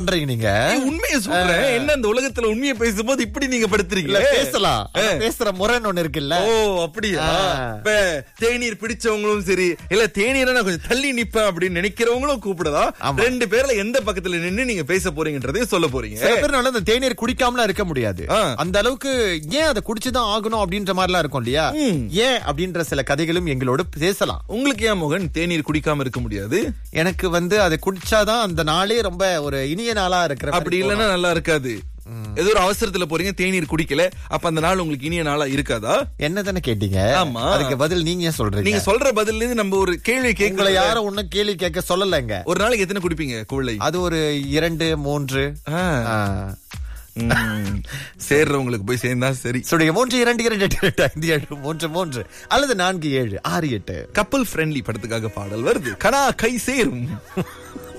பண்றீங்க நீங்க. உண்மையை சொல்றேன். என்ன இந்த உலகத்துல உண்மையை பேசும்போது இப்படி நீங்க படுத்துறீங்களா? பேசலாம், பேசுற முறைன்னு ஒண்ணு இருக்குல்ல. ஓ அப்படியா? இப்ப தேநீர் பிடிச்சவங்களும் சரி, இல்ல தேநீரை நான் கொஞ்சம் தள்ளி நிப்பேன் அப்படின்னு நினைக்கிறவங்களும் கூப்பிடுதா? ரெண்டு பேர்ல எந்த பக்கத்துல நின்னு நீங்க பேச போறீங்கன்றதையும் சொல்ல போறீங்க. சில பேர் அந்த தேநீர் குடிக்காமலாம் இருக்க முடியாது. அந்த அளவுக்கு ஏன் அதை குடிச்சுதான் ஆகணும் அப்படின்ற மாதிரி எல்லாம் இருக்கும் இல்லையா? ஏன் அப்படின்ற சில கதைகளும் எங்களோட பேசலாம். உங்களுக்கு ஏன் மோகன் தேநீர் குடிக்காம இருக்க முடியாது? எனக்கு அதை குடிச்சாதான் அந்த நாளே ரொம்ப ஒரு இனிய நாளா இருக்கிற. அப்படி இல்லன்னா நல்லா இருக்காது. ஏதோ ஒரு அவசரத்துல போறீங்க, தேநீர் குடிக்கல, அப்ப அந்த நாள் உங்களுக்கு இனிய நாளா இருக்காதா? என்ன தானே கேட்டீங்க? ஆமா, அதுக்கு பதில் நீங்க சொல்றீங்க. நீங்க சொல்ற பதில்ல இருந்து நம்ம ஒரு கேள்வி கேட்கல. யாரும் ஒன்னும் கேள்வி கேட்க சொல்லலைங்க. ஒரு நாளைக்கு எத்தனை குடிப்பீங்க குவளை? அது ஒரு 2, 3. சேர்றவங்களுக்கு போய் சேர்ந்தா சரி. 3-2-2-8-5-7-3-3 அல்லது 4-7-6-8. கப்பல் ஃப்ரெண்ட்லி படத்துக்காக பாடல் வருது. கனா கை சேரும்.